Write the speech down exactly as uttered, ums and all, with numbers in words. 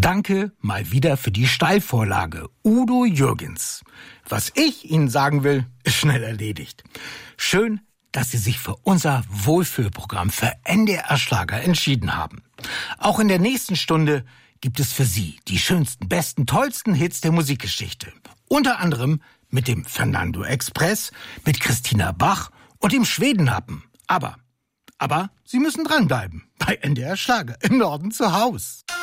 Danke mal wieder für die Steilvorlage, Udo Jürgens. Was ich Ihnen sagen will, ist schnell erledigt. Schön, dass Sie sich für unser Wohlfühlprogramm für N D R Schlager entschieden haben. Auch in der nächsten Stunde gibt es für Sie die schönsten, besten, tollsten Hits der Musikgeschichte. Unter anderem mit dem Fernando Express, mit Christina Bach und dem Schwedenhappen. Aber, aber Sie müssen dranbleiben bei N D R Schlager im Norden zu Haus.